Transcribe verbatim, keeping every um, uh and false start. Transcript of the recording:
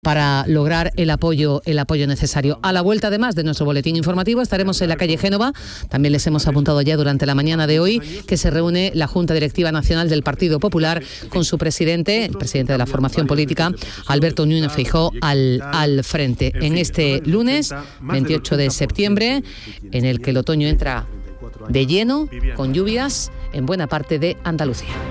para lograr el apoyo, el apoyo necesario. A la vuelta, además de nuestro boletín informativo, estaremos en la calle Génova. También les hemos apuntado ya durante la mañana de hoy que se reúne la Junta Directiva Nacional del Partido Popular con su presidente, el presidente de la formación política, Alberto Núñez Feijóo, al, al frente. En este lunes, veintiocho de septiembre, en el que el otoño entra de lleno, con lluvias en buena parte de Andalucía.